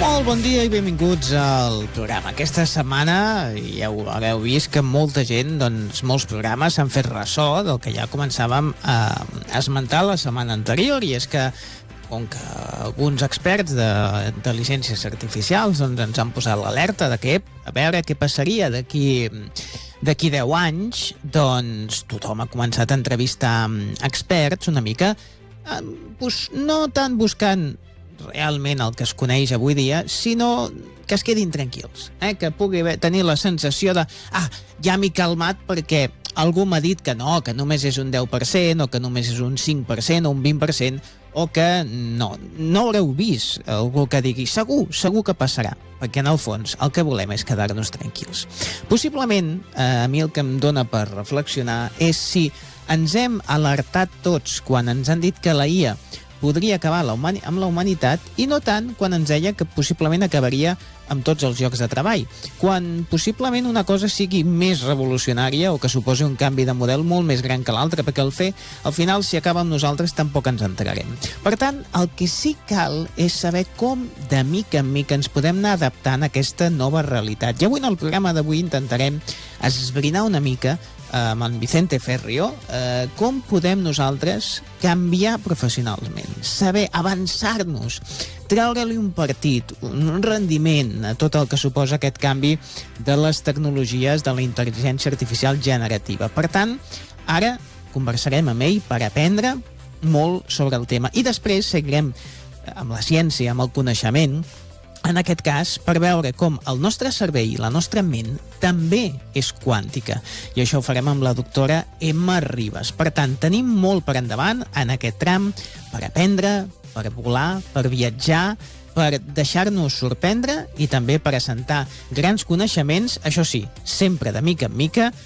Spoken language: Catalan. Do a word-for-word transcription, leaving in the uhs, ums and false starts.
Molt bon dia i benvinguts al programa. Aquesta setmana ja ho haureu vist que molta gent, doncs molts programes s'han fet ressò del que ja començàvem a esmentar la setmana anterior, i és que com que alguns experts d'intel·ligències artificials doncs, ens han posat l'alerta de que a veure què passaria d'aquí d'aquí deu anys, doncs tothom ha començat a entrevistar experts una mica, doncs, no tant buscant realment el que es coneix avui dia, sinó que es quedin tranquils, eh? Que pugui tenir la sensació de ah, ja m'he calmat perquè algú m'ha dit que no, que només és un deu per cent o que només és un cinc per cent o un vint per cent, o que no, no haureu vist algú que digui segur, segur que passarà, perquè en el fons el que volem és quedar-nos tranquils. Possiblement, eh, a mi el que em dona per reflexionar és si ens hem alertat tots quan ens han dit que la I A podria acabar la humani- amb la humanitat, i no tant quan ens deia que possiblement acabaria amb tots els llocs de treball, quan possiblement una cosa sigui més revolucionària o que suposi un canvi de model molt més gran que l'altre, perquè al fer, al final, si acaba amb nosaltres, tampoc ens enterarem. Per tant, el que sí cal és saber com, de mica en mica, ens podem anar adaptant a aquesta nova realitat. I avui, en el programa d'avui, intentarem esbrinar una mica amb en Vicente Ferrio, eh, com podem nosaltres canviar professionalment, saber avançar-nos, treure-li un partit, un rendiment a tot el que suposa aquest canvi de les tecnologies de la intel·ligència artificial generativa. Per tant, ara conversarem amb ell per aprendre molt sobre el tema i després seguirem amb la ciència, amb el coneixement, en aquest cas, per veure com el nostre cervell i la nostra ment també és quàntica. I això ho farem amb la doctora Emma Ribas. Per tant, tenim molt per endavant en aquest tram per aprendre, per volar, per viatjar, per deixar-nos sorprendre i també per assentar grans coneixements, això sí, sempre de mica en mica,